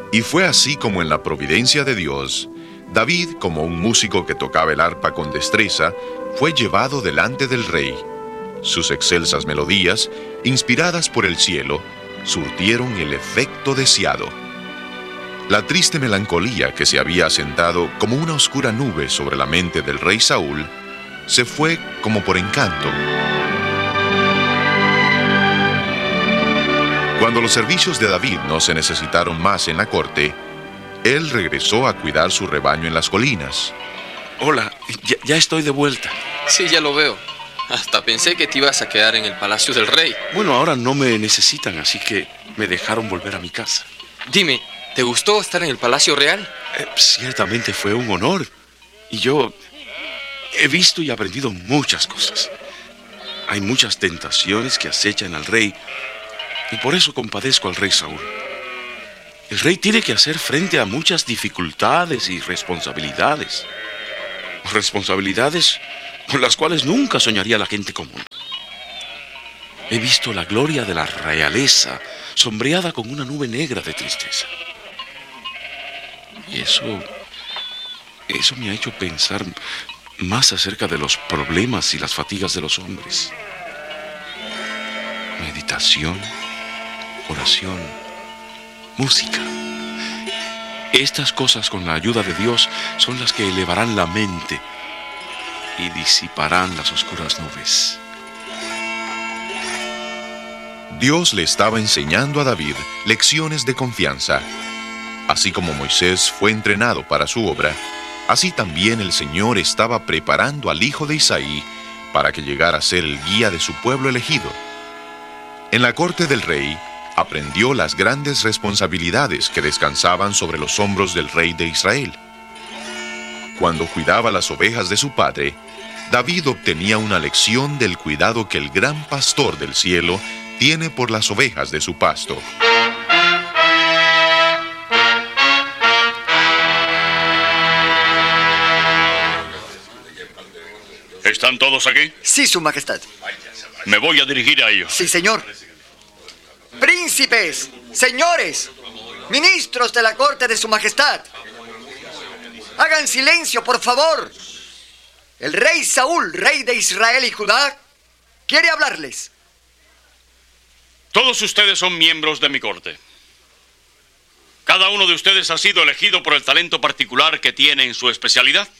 Y fue así como en la providencia de Dios, David, como un músico que tocaba el arpa con destreza, fue llevado delante del rey. Sus excelsas melodías, inspiradas por el cielo, surtieron el efecto deseado. La triste melancolía que se había asentado como una oscura nube sobre la mente del rey Saúl, se fue como por encanto. Cuando los servicios de David no se necesitaron más en la corte, él regresó a cuidar su rebaño en las colinas. Hola, ya estoy de vuelta. Sí, ya lo veo. Hasta pensé que te ibas a quedar en el palacio del rey. Bueno, ahora no me necesitan, así que me dejaron volver a mi casa. Dime, ¿te gustó estar en el palacio real? Ciertamente fue un honor. Y yo he visto y aprendido muchas cosas. Hay muchas tentaciones que acechan al rey, y por eso compadezco al rey Saúl. El rey tiene que hacer frente a muchas dificultades y responsabilidades. Responsabilidades con las cuales nunca soñaría la gente común. He visto la gloria de la realeza sombreada con una nube negra de tristeza. Y eso me ha hecho pensar más acerca de los problemas y las fatigas de los hombres. Meditación, oración, música. Estas cosas, con la ayuda de Dios, son las que elevarán la mente y disiparán las oscuras nubes. Dios le estaba enseñando a David lecciones de confianza. Así como Moisés fue entrenado para su obra, así también el Señor estaba preparando al hijo de Isaí para que llegara a ser el guía de su pueblo elegido. En la corte del rey, aprendió las grandes responsabilidades que descansaban sobre los hombros del rey de Israel. Cuando cuidaba las ovejas de su padre, David obtenía una lección del cuidado que el gran pastor del cielo tiene por las ovejas de su pasto. ¿Están todos aquí? Sí, Su Majestad. Me voy a dirigir a ellos. Sí, señor. Príncipes, señores, ministros de la corte de Su Majestad, hagan silencio, por favor. El rey Saúl, rey de Israel y Judá, quiere hablarles. Todos ustedes son miembros de mi corte. Cada uno de ustedes ha sido elegido por el talento particular que tiene en su especialidad.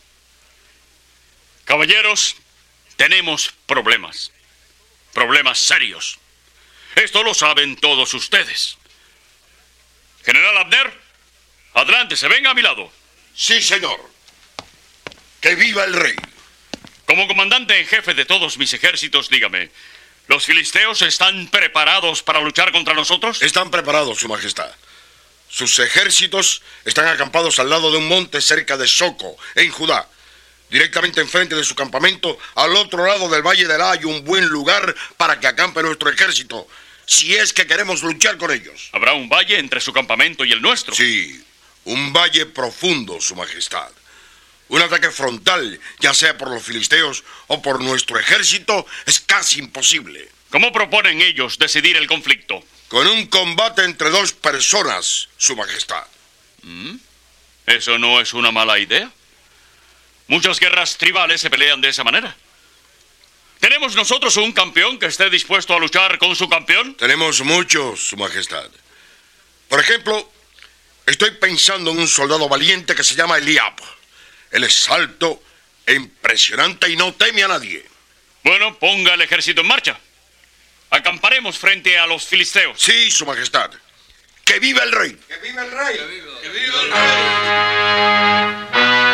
Caballeros, tenemos problemas. Problemas serios. Esto lo saben todos ustedes. General Abner, adelante, se venga a mi lado. Sí, señor. ¡Que viva el rey! Como comandante en jefe de todos mis ejércitos, dígame, ¿los filisteos están preparados para luchar contra nosotros? Están preparados, Su Majestad. Sus ejércitos están acampados al lado de un monte cerca de Soco, en Judá. Directamente enfrente de su campamento, al otro lado del Valle de Elá, hay un buen lugar para que acampe nuestro ejército, si es que queremos luchar con ellos. ¿Habrá un valle entre su campamento y el nuestro? Sí, un valle profundo, Su Majestad. Un ataque frontal, ya sea por los filisteos o por nuestro ejército, es casi imposible. ¿Cómo proponen ellos decidir el conflicto? Con un combate entre dos personas, Su Majestad. ¿Eso no es una mala idea? Muchas guerras tribales se pelean de esa manera. ¿Tenemos nosotros un campeón que esté dispuesto a luchar con su campeón? Tenemos muchos, Su Majestad. Por ejemplo, estoy pensando en un soldado valiente que se llama Eliab. Él es alto e impresionante y no teme a nadie. Bueno, ponga el ejército en marcha. Acamparemos frente a los filisteos. Sí, Su Majestad. ¡Que viva el rey! ¡Que viva el rey! ¡Que viva el rey!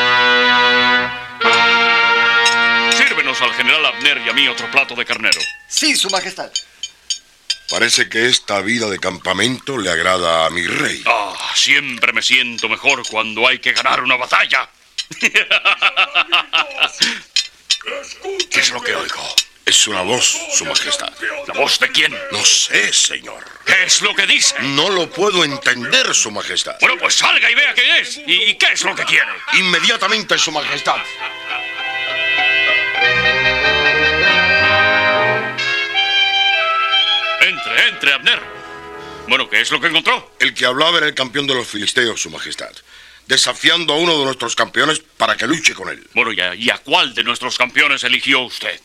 Sírvenos al general Abner y a mí otro plato de carnero. Sí, Su Majestad. Parece que esta vida de campamento le agrada a mi rey. Siempre me siento mejor cuando hay que ganar una batalla. ¿Qué es lo que oigo? Es una voz, Su Majestad. ¿La voz de quién? No sé, señor. ¿Qué es lo que dice? No lo puedo entender, Su Majestad. Bueno, pues salga y vea quién es. ¿Y qué es lo que quiere? Inmediatamente, Su Majestad. Entre, Abner. Bueno, ¿qué es lo que encontró? El que hablaba era el campeón de los filisteos, Su Majestad, desafiando a uno de nuestros campeones para que luche con él. Bueno, ¿y a cuál de nuestros campeones eligió usted?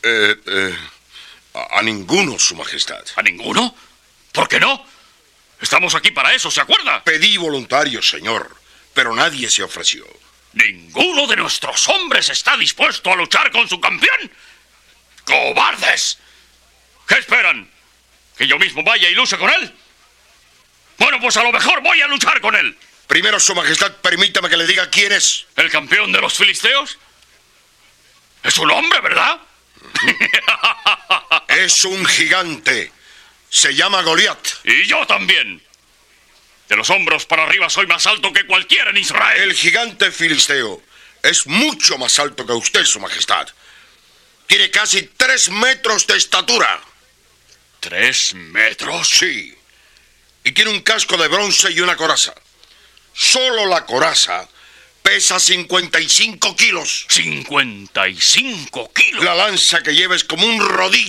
A ninguno, Su Majestad. ¿A ninguno? ¿Por qué no? Estamos aquí para eso, ¿se acuerda? Pedí voluntarios, señor, pero nadie se ofreció. ¿Ninguno de nuestros hombres está dispuesto a luchar con su campeón? ¡Cobardes! ¿Qué esperan? ¿Que yo mismo vaya y luche con él? Bueno, pues a lo mejor voy a luchar con él. Primero, Su Majestad, permítame que le diga quién es. ¿El campeón de los filisteos? Es un hombre, ¿verdad? Es un gigante. Se llama Goliat. Y yo también. De los hombros para arriba soy más alto que cualquiera en Israel. El gigante filisteo es mucho más alto que usted, Su Majestad. Tiene casi 3 metros de estatura. ¿3 metros? Sí. Y tiene un casco de bronce y una coraza. Solo la coraza pesa 55 kilos. ¿55 kilos? La lanza que lleva es como un rodillo